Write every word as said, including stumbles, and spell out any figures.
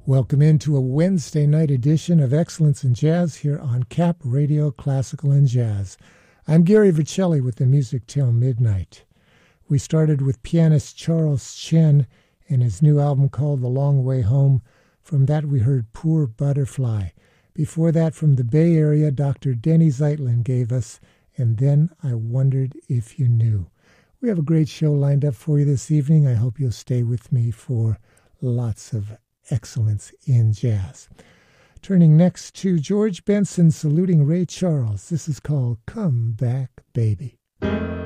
Welcome into a Wednesday night edition of Excellence in Jazz here on Cap Radio Classical and Jazz. I'm Gary Vercelli with the music till midnight. We started with pianist Charles Chen and his new album called The Long Way Home. From that we heard Poor Butterfly. Before that, from the Bay Area, Doctor Denny Zeitlin gave us And Then I Wondered If You Knew. We have a great show lined up for you this evening. I hope you'll stay with me for lots of excellence in jazz. Turning next to George Benson saluting Ray Charles. This is called Come Back, Baby.